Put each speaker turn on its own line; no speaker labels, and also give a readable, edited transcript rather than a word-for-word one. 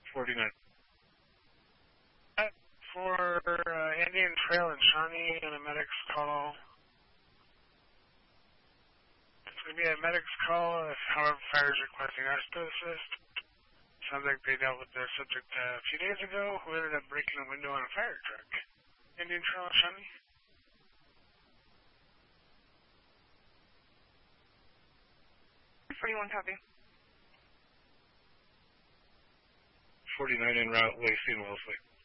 49. For Indian Trail and Shawnee and a medic's call. It's going to be a medic's call if, however, fire is requesting ASPO assist. Sounds like they dealt with the subject a few days ago who ended up breaking a window on a fire truck. Indian Trail and Shawnee.
41 copy.
49 en route, Lacey and Wellesley.